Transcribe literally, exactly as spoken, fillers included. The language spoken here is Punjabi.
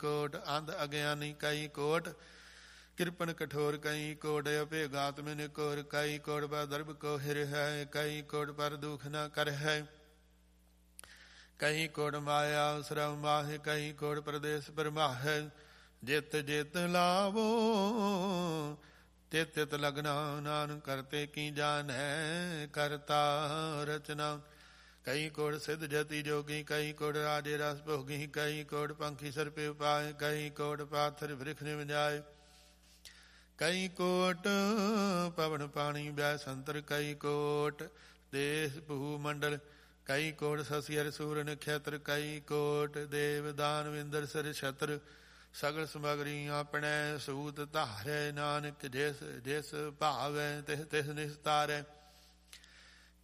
ਕੋਟ ਅੰਧ ਅਗਿਆਨੀ ਕਈ ਕੋਟ, ਕਿਰਪਨ ਕਠੋਰ ਕਈ ਕੋਟ, ਅਭੇਗਾਤ ਮਿਨ ਕੋਰ ਕਈ ਕੋਟ, ਪਰ ਦਰਬ ਕੋ ਹਿਰ ਹੈ ਕਈ ਕੋਟ, ਪਰ ਦੁਖ ਨ ਕਰ ਹੈ ਕਈ ਕੋਟ, ਮਾਇਆ ਸ਼ਰਮ ਮਾਹਿ ਕਈ ਕੋਟ, ਪ੍ਰਦੇਸ਼ ਪਰਮਾਹਿ, ਜਿਤ ਜਿਤ ਲਾਵੋ ਤਿਤ ਤਿਤ ਲਗਨਾ, ਨਾਨਕ ਕਰਤੇ ਕੀ ਜਾਣੈ ਕਰਤਾ ਰਚਨਾ, ਕਈ ਕੋਟ ਸਿੱਧ ਜਤੀ ਜੋਗੀ ਕਈ ਕੋਟ, ਰਾਜੇ ਰਸ ਭੋਗੀ ਕਈ ਕੋਟ, ਪੰਖੀ ਸਰਪੇ ਉਪਾਏ ਕਈ ਕੋਟ, ਪਾਥਰ ਬ੍ਰਿਖ ਨਿਵ ਜਾਏ ਕਈ ਕੋਟ, ਪਵਨ ਪਾਣੀ ਬੈ ਸੰਤਰ ਕਈ ਕੋਟ, ਦੇਸ ਭੂ ਮੰਡਲ ਕਈ ਕੋਟ, ਸਸੀ ਹਰਿ ਸੂਰ ਨਖੇਤਰ ਕਈ ਕੋਟ, ਦੇਵ ਦਾਨਵ ਇੰਦਰ ਸਰ ਛਤਰ, ਸਗਲ ਸਮਗਰੀ ਆਪਣੇ ਸੂਤ ਧਾਰੈ, ਨਾਨਕ ਜਿਸ ਜਿਸ ਭਾਵੈ ਤਿਸ ਤਿਸ ਨਿਸਤਾਰੈ।